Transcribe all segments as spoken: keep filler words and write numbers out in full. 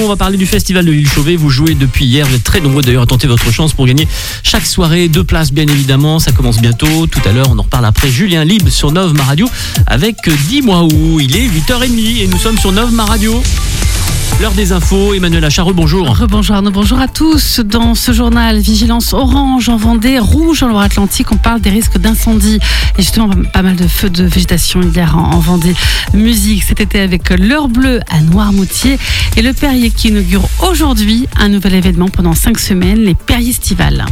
On va parler du festival de l'île Chauvet. Vous jouez depuis hier, vous êtes très nombreux d'ailleurs à tenter votre chance pour gagner chaque soirée deux places bien évidemment. Ça commence bientôt, tout à l'heure on en reparle après. Julien Libre sur Nov Ma Radio avec Dis-moi où. Il est huit heures trente et nous sommes sur Nov Ma Radio. L'heure des infos, Emmanuel Achard, bonjour. Rebonjour Arnaud, bonjour à tous. Dans ce journal, vigilance orange en Vendée, rouge en Loire-Atlantique, on parle des risques d'incendie et justement pas mal de feux de végétation hier en Vendée. Musique cet été avec l'heure bleue à Noirmoutier et le Perrier qui inaugure aujourd'hui un nouvel événement pendant cinq semaines, les Perriestivales.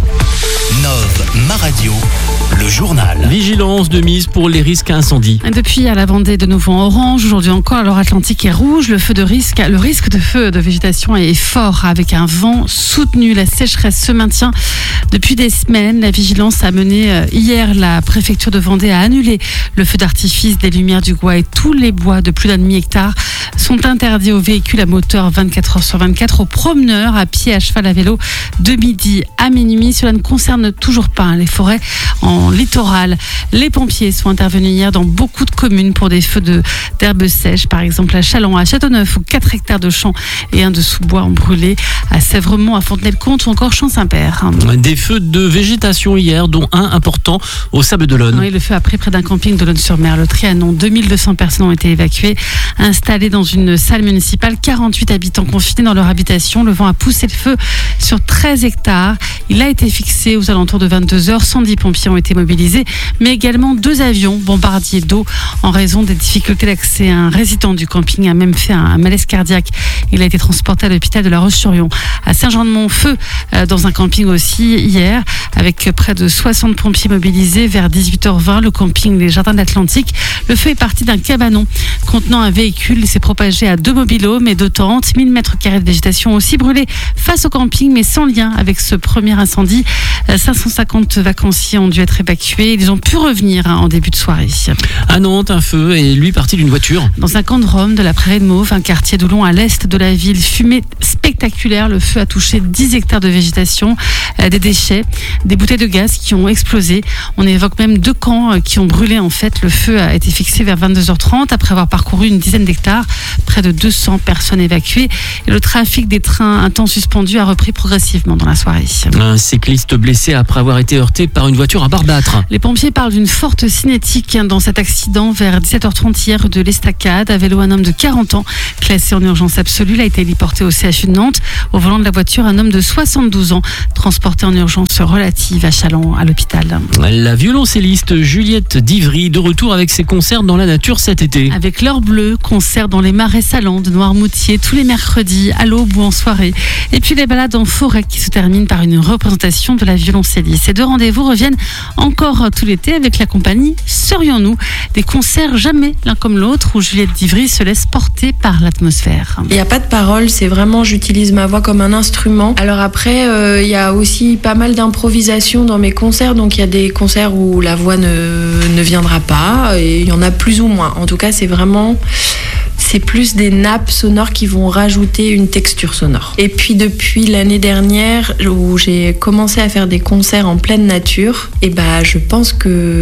Nov Ma Radio, le journal. Vigilance de mise pour les risques incendies. Depuis à la Vendée de nouveau en orange, aujourd'hui encore alors Atlantique est rouge. Le feu de risque, le risque de feu de végétation est fort avec un vent soutenu. La sécheresse se maintient depuis des semaines. La vigilance a mené hier la préfecture de Vendée à annuler le feu d'artifice des Lumières du Gois et tous les bois de plus d'un demi-hectare sont interdits aux véhicules à moteur vingt-quatre heures sur vingt-quatre, aux promeneurs à pied, à cheval, à vélo de midi à minuit. Cela ne concerne toujours pas hein, les forêts en littoral. Les pompiers sont intervenus hier dans beaucoup de communes pour des feux de, d'herbes sèches, par exemple à Châlons, à Châteauneuf, où quatre hectares de champs et un de sous-bois ont brûlé, à Sèvremont, à Fontenay-le-Comte ou encore Champ-Saint-Père. Des feux de végétation hier, dont un important au Sable d'Olonne. Oui, le feu a pris près d'un camping d'Olonne-sur-Mer. Le Trianon, deux mille deux cents personnes ont été évacuées, installées dans une salle municipale, quarante-huit habitants confinés dans leur habitation. Le vent a poussé le feu sur treize hectares. Il a été fixé aux alentours de vingt-deux heures. cent dix pompiers ont été mobilisés, mais également deux avions bombardiers d'eau en raison des difficultés d'accès. Un résident du camping a même fait un malaise cardiaque. Il a été transporté à l'hôpital de La Roche-sur-Yon. À Saint-Jean-de-Mont, feu dans un camping aussi hier, avec près de soixante pompiers mobilisés. Vers dix-huit heures vingt, le camping Les Jardins de l'Atlantique. Le feu est parti d'un cabanon contenant un véhicule. Il s'est propagé à deux mobil-homes et deux tentes. mille mètres carrés de végétation ont aussi brûlé face au camping, mais sans lien avec ce premier incendie. cinq cent cinquante vacanciers ont dû être évacués. Ils ont pu revenir hein, en début de soirée. À Nantes, un feu est lui parti d'une voiture. Dans un camp de Rome de la Prairie de Mauve, un quartier d'Oulon à l'est de la ville, fumée spectaculaire. Le feu a touché dix hectares de végétation, euh, des déchets, des bouteilles de gaz qui ont explosé. On évoque même deux camps euh, qui ont brûlé en fait. Le feu a été fixé vers vingt-deux heures trente après avoir parcouru une dizaine d'hectares. Près de deux cents personnes évacuées. Et le trafic des trains, un temps suspendu, a repris progressivement dans la soirée. Un cycliste blessé après avoir été heurté par une voiture à Barbâtre. Les pompiers parlent d'une forte cinétique dans cet accident vers dix-sept heures trente hier de l'Estacade. À vélo, un homme de quarante ans, classé en urgence absolue, il a été héliporté au C H U de Nantes. Au volant de la voiture, un homme de soixante-douze ans, transporté en urgence relative à Châlons, à l'hôpital. La violoncelliste Juliette Divry, de retour avec ses concerts dans la nature cet été. Avec l'heure bleue, concert dans les marais salants de Noirmoutier tous les mercredis, à l'aube ou en soirée. Et puis les balades en forêt qui se terminent par une représentation de la violoncelliste. Ces deux rendez-vous reviennent encore tout l'été avec la compagnie Serions-nous. Des concerts jamais l'un comme l'autre où Juliette Divry se laisse porter par l'atmosphère. Il n'y a pas de parole, c'est vraiment j'utilise ma voix comme un instrument. Alors après, euh, il y a aussi pas mal d'improvisation dans mes concerts. Donc il y a des concerts où la voix ne, ne viendra pas et il y en a plus ou moins. En tout cas, c'est vraiment... c'est plus des nappes sonores qui vont rajouter une texture sonore. Et puis depuis l'année dernière où j'ai commencé à faire des concerts en pleine nature, et bah je pense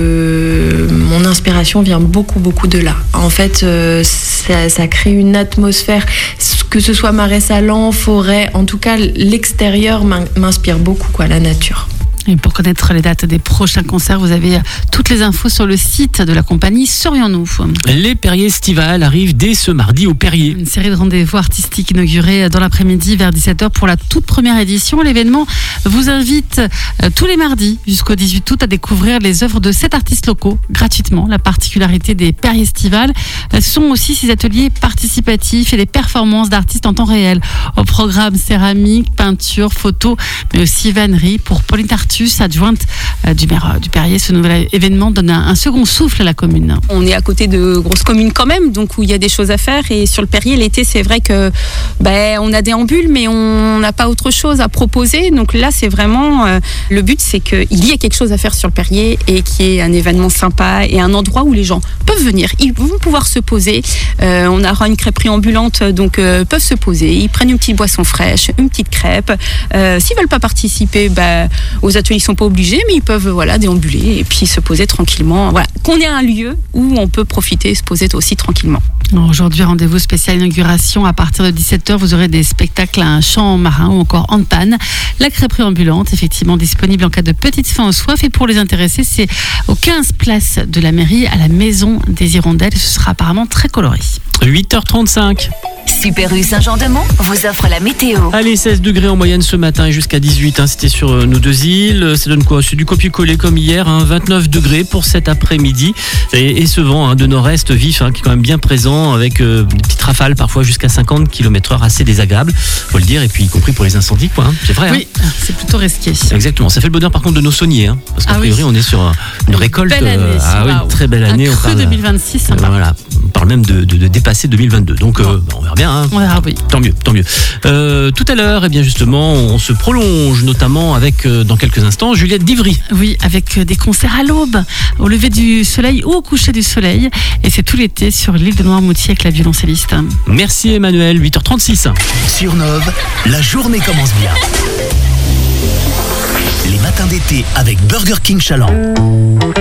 que mon inspiration vient beaucoup beaucoup de là. En fait, euh, ça, ça crée une atmosphère, que ce soit marais salants, forêt, en tout cas l'extérieur m'inspire beaucoup quoi, la nature. Et pour connaître les dates des prochains concerts, vous avez toutes les infos sur le site de la compagnie Serions-nous. Les Perriestivales arrivent dès ce mardi au Perrier. Une série de rendez-vous artistiques inaugurée dans l'après-midi vers dix-sept heures pour la toute première édition. L'événement vous invite tous les mardis jusqu'au dix-huit août à découvrir les œuvres de sept artistes locaux gratuitement. La particularité des Perriestivales, ce sont aussi ces ateliers participatifs et des performances d'artistes en temps réel. Au programme céramique, peinture, photo, mais aussi vannerie pour Pauline Tartu, adjointe du maire du Perrier. Ce nouvel événement donne un, un second souffle à la commune. On est à côté de grosses communes quand même, donc où il y a des choses à faire. Et sur le Perrier, l'été, c'est vrai que ben, on a des ambules, mais on n'a pas autre chose à proposer. Donc là, c'est vraiment euh, le but, c'est qu'il y ait quelque chose à faire sur le Perrier et qu'il y ait un événement sympa et un endroit où les gens peuvent venir. Ils vont pouvoir se poser. Euh, on aura une crêperie ambulante, donc euh, peuvent se poser. Ils prennent une petite boisson fraîche, une petite crêpe. Euh, s'ils veulent pas participer ben, aux ateliers Tu vois, ils sont pas obligés, mais ils peuvent voilà déambuler et puis se poser tranquillement. Voilà, qu'on ait un lieu où on peut profiter et se poser aussi tranquillement. Aujourd'hui, rendez-vous spécial inauguration. À partir de dix-sept heures, vous aurez des spectacles à un chant marin ou encore en panne. La crêperie ambulante, effectivement disponible en cas de petite faim ou soif. Et pour les intéressés, c'est aux quinze places de la mairie à la Maison des Hirondelles. Ce sera apparemment très coloré. huit heures trente-cinq. Super U Saint-Jean-de-Mont vous offre la météo. Allez, seize degrés en moyenne ce matin et jusqu'à dix-huit, hein, c'était sur euh, nos deux îles. Ça donne quoi? C'est du copier-coller comme hier, hein, vingt-neuf degrés pour cet après-midi. Et, et ce vent hein, de nord-est vif hein, qui est quand même bien présent avec euh, des petites rafales parfois jusqu'à cinquante kilomètres heure, assez désagréable, faut le dire, et puis y compris pour les incendies, quoi. Hein, c'est vrai. Oui, hein. c'est plutôt risqué. Exactement. Ça fait le bonheur par contre de nos sauniers, hein, parce qu'à Ah priori oui. on est sur euh, une récolte. Belle année, euh, ah oui, waouh. une très belle année. Un on cru parle, deux mille vingt-six, euh, sympa. voilà, on parle même de, de, de dépasser deux mille vingt-deux. Donc euh, on verra bien. Hein. On verra, oui. Tant mieux, tant mieux. Euh, tout à l'heure, eh bien justement, on se prolonge notamment avec, euh, dans quelques instants, Juliette Divry. Oui, avec des concerts à l'aube, au lever du soleil ou au coucher du soleil. Et c'est tout l'été sur l'île de Noirmoutier avec la violoncelliste. Merci Emmanuel, huit heures trente-six. Sur Nove, la journée commence bien. Les matins d'été avec Burger King Chaland.